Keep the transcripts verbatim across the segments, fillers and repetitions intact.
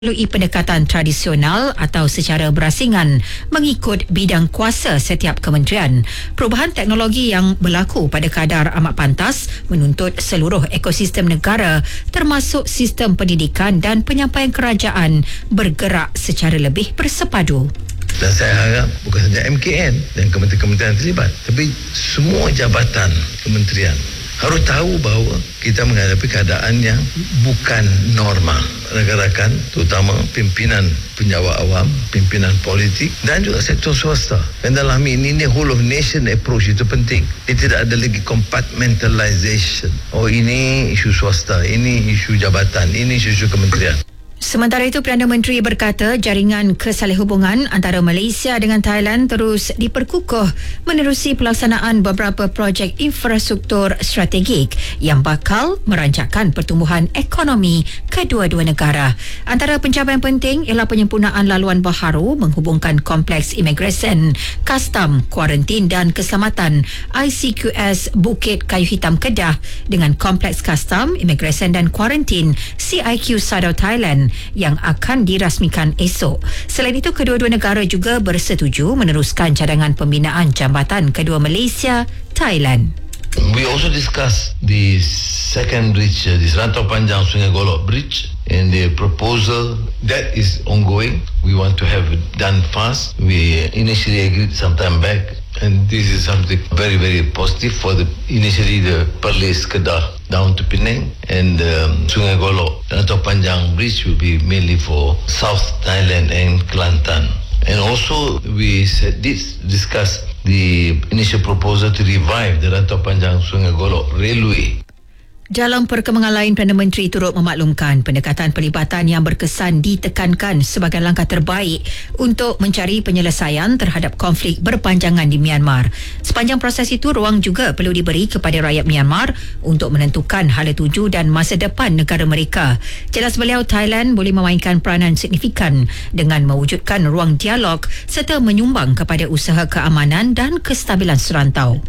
melalui pendekatan tradisional atau secara berasingan mengikut bidang kuasa setiap kementerian. Perubahan teknologi yang berlaku pada kadar amat pantas menuntut seluruh ekosistem negara termasuk sistem pendidikan dan penyampaian kerajaan bergerak secara lebih bersepadu. Dan saya harap bukan saja M K N dan kementerian-kementerian terlibat, tapi semua jabatan kementerian harus tahu bahawa kita menghadapi keadaan yang bukan normal. Rakan-rakan, terutama pimpinan penjawat awam, pimpinan politik dan juga sektor swasta. Dan dalam ini, ini whole of nation approach itu penting. Ini tidak ada lagi compartmentalization. Oh, ini isu swasta, ini isu jabatan, ini isu-isu kementerian. Sementara itu, Perdana Menteri berkata jaringan kesalihhubungan antara Malaysia dengan Thailand terus diperkukuh menerusi pelaksanaan beberapa projek infrastruktur strategik yang bakal merancangkan pertumbuhan ekonomi kedua-dua negara. Antara pencapaian penting ialah penyempurnaan laluan baharu menghubungkan kompleks imigresen, kastam, kuarantin dan keselamatan I C Q S Bukit Kayu Hitam Kedah dengan kompleks kastam, imigresen dan kuarantin C I Q Sadao Thailand yang akan dirasmikan esok. Selain itu, kedua-dua negara juga bersetuju meneruskan cadangan pembinaan jambatan kedua Malaysia, Thailand. We also discussed the second bridge, uh, this Rantau Panjang Sungai Golok Bridge, and the proposal that is ongoing. We want to have it done fast. We initially agreed some time back, and this is something very, very positive for the initially the Perlis Kedah down to Penang, and um, Sungai Golok Rantau Panjang Bridge will be mainly for South Thailand and Kelantan. And also we said this discuss the initial proposal to revive the Rantau Panjang Sungai Golok Railway. Dalam perkembangan lain, Perdana Menteri turut memaklumkan pendekatan pelibatan yang berkesan ditekankan sebagai langkah terbaik untuk mencari penyelesaian terhadap konflik berpanjangan di Myanmar. Sepanjang proses itu, ruang juga perlu diberi kepada rakyat Myanmar untuk menentukan hala tuju dan masa depan negara mereka. Jelas beliau, Thailand boleh memainkan peranan signifikan dengan mewujudkan ruang dialog serta menyumbang kepada usaha keamanan dan kestabilan serantau.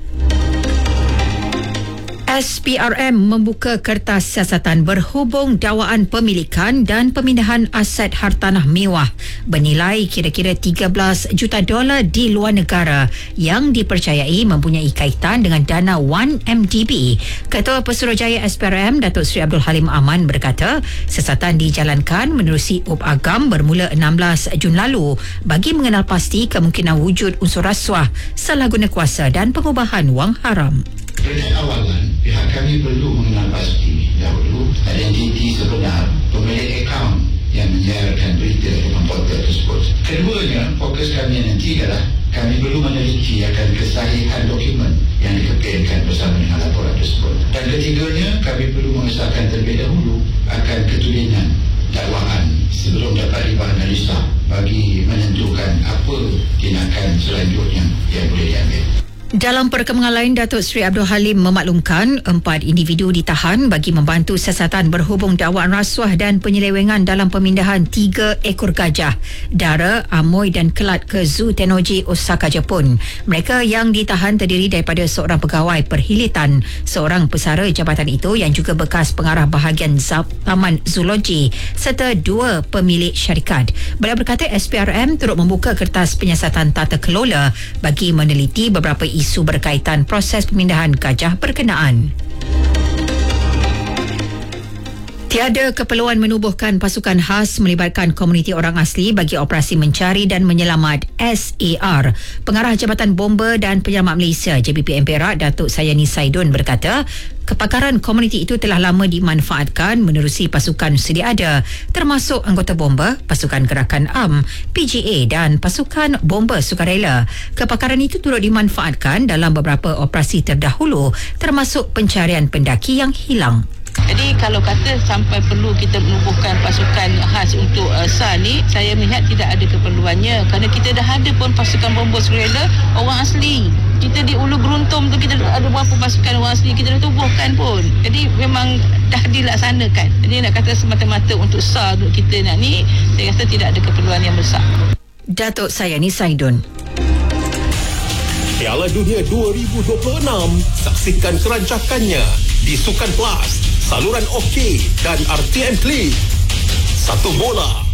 S P R M membuka kertas siasatan berhubung dakwaan pemilikan dan pemindahan aset hartanah mewah bernilai kira-kira tiga belas juta dolar di luar negara yang dipercayai mempunyai kaitan dengan dana one M D B. Ketua Pesuruhjaya S P R M, Datuk Seri Abdul Halim Aman berkata, siasatan dijalankan menerusi up agam bermula enam belas Jun lalu bagi mengenal pasti kemungkinan wujud unsur rasuah, salah guna kuasa dan pengubahan wang haram. Pada awalan, pihak kami perlu mengenal pasti dahulu identiti sebenar pemilik akaun yang menyiarkan berita dalam portal tersebut. Keduanya, fokus kami nanti adalah kami perlu meneliti akan kesahihan dokumen yang dikepilkan bersama dengan laporan tersebut. Dan ketiganya, kami perlu mengesahkan terlebih dahulu akan ketulinan dakwaan sebelum dapat dianalisa bagi menentukan apa tindakan selanjutnya yang boleh diambil. Dalam perkembangan lain, Datuk Seri Abdul Halim memaklumkan empat individu ditahan bagi membantu siasatan berhubung dakwaan rasuah dan penyelewengan dalam pemindahan tiga ekor gajah, dara, amoy dan kelat ke Zoo Tennoji, Osaka, Jepun. Mereka yang ditahan terdiri daripada seorang pegawai perhilitan, seorang pesara jabatan itu yang juga bekas pengarah bahagian Taman Zoologi serta dua pemilik syarikat. Beliau berkata S P R M turut membuka kertas penyiasatan tata kelola bagi meneliti beberapa isu isu berkaitan proses pemindahan gajah berkenaan. Tiada keperluan menubuhkan pasukan khas melibatkan komuniti orang asli bagi operasi mencari dan menyelamat S A R. Pengarah Jabatan Bomba dan Penyelamat Malaysia J B P M Perak, Datuk Sayani Saidun berkata, kepakaran komuniti itu telah lama dimanfaatkan menerusi pasukan sedia ada termasuk anggota bomba, pasukan gerakan A M, P G A dan pasukan bomba sukarela. Kepakaran itu turut dimanfaatkan dalam beberapa operasi terdahulu termasuk pencarian pendaki yang hilang. Jadi kalau kata sampai perlu kita menubuhkan pasukan khas untuk uh, S A R ni, saya melihat tidak ada keperluannya kerana kita dah ada pun pasukan bomba sukarela orang asli. Kita di Ulu Geruntum tu kita ada berapa pasukan orang asli kita dah tubuhkan pun. Jadi memang dah dilaksanakan. Jadi nak kata semata-mata untuk S A R untuk kita nak ni, saya rasa tidak ada keperluan yang besar. Datuk Sayani Saidun. Piala Dunia dua ribu dua puluh enam, saksikan kerancakannya di Sukan Plus, saluran OK dan R T M Klik. Satu bola,